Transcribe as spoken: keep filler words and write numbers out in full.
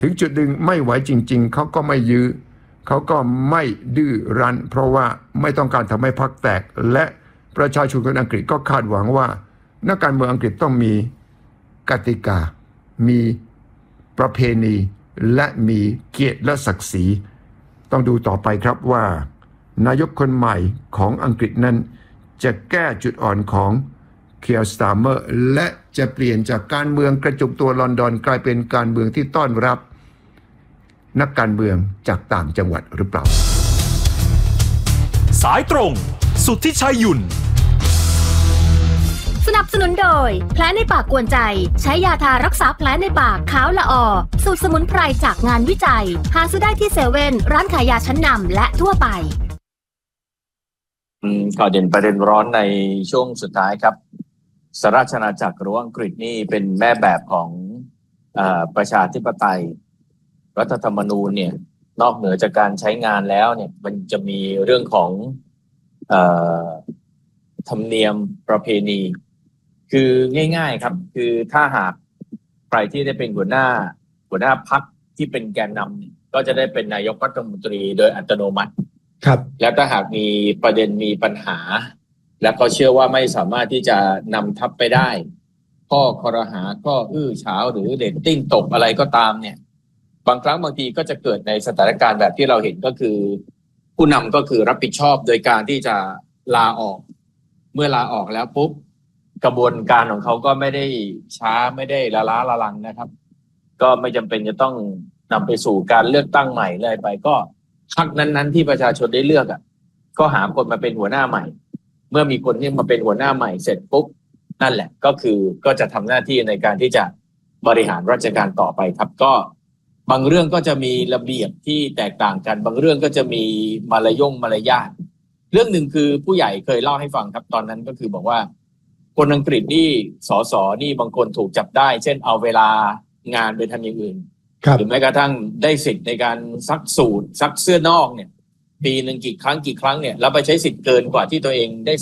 ถึงจุดหนึ่งไม่ไหวจริงๆเขาก็ไม่ยื้อเขาก็ไม่ดื้อรั้นเพราะว่าไม่ต้องการทำให้พรรคแตกและประชาชนคนอังกฤษก็คาดหวังว่านักการเมืองอังกฤษต้องมีกติกามีประเพณีและมีเกียรติและศักดิ์ศรีต้องดูต่อไปครับว่านายกคนใหม่ของอังกฤษนั้นจะแก้จุดอ่อนของเคียร์สตาร์เมอร์และจะเปลี่ยนจากการเมืองกระจุกตัวลอนดอนกลายเป็นการเมืองที่ต้อนรับนักการเมืองจากต่างจังหวัดหรือเปล่าสายตรงสุทธิชัยหยุ่นสนับสนุนโดยแผลในปากกวนใจใช้ยาทารักษาแผลในปากขาวละออสูตรสมุนไพรจากงานวิจัยหาซื้อได้ที่เซเว่นร้านขายยาชั้นนำและทั่วไปข่าวเด่นประเด็นร้อนในช่วงสุดท้ายครับสหราชอาณาจักรหรืออังกฤษนี่เป็นแม่แบบของอ่าประชาธิปไตยรัฐธรรมนูญเนี่ยนอกเหนือจากการใช้งานแล้วเนี่ยมันจะมีเรื่องของเอ่อธรรมเนียมประเพณีคือง่ายๆครับคือถ้าหากใครที่ได้เป็นหัวหน้าหัวหน้าพรรคที่เป็นแกนนำก็จะได้เป็นนายกรัฐมนตรีโดยอัตโนมัติครับแล้วถ้าหากมีประเด็นมีปัญหาแล้วก็เชื่อว่าไม่สามารถที่จะนำทัพไปได้ข้อคอรหาข้ออื้อฉาวหรือเรตติ้งตกอะไรก็ตามเนี่ยบางครั้งบางทีก็จะเกิดในสถานการณ์แบบที่เราเห็นก็คือผู้นำก็คือรับผิดชอบโดยการที่จะลาออกเมื่อลาออกแล้วปุ๊บกระบวนการของเขาก็ไม่ได้ช้าไม่ได้ละล้าละลังนะครับก็ไม่จำเป็นจะต้องนำไปสู่การเลือกตั้งใหม่เลยไปก็พรรคนั้นๆที่ประชาชนได้เลือกอ่ะก็หาคนมาเป็นหัวหน้าใหม่เมื่อมีคนที่มาเป็นหัวหน้าใหม่เสร็จปุ๊บนั่นแหละก็คือก็จะทำหน้าที่ในการที่จะบริหารราชการต่อไปครับก็บางเรื่องก็จะมีระเบียบที่แตกต่างกันบางเรื่องก็จะมีมารยงมารยาทเรื่องหนึ่งคือผู้ใหญ่เคยเล่าให้ฟังครับตอนนั้นก็คือบอกว่าคนอังกฤษนี่สสนี่บางคนถูกจับได้เช่นเอาเวลางานไปทำอย่างอื่นหรือแม้กระทั่งได้สิทธิ์ในการซักสูทซักเสื้อนอกเนี่ยปีหนึ่งกี่ครั้งกี่ครั้งเนี่ยแล้วไปใช้สิทธิ์เกินกว่าที่ตัวเองได้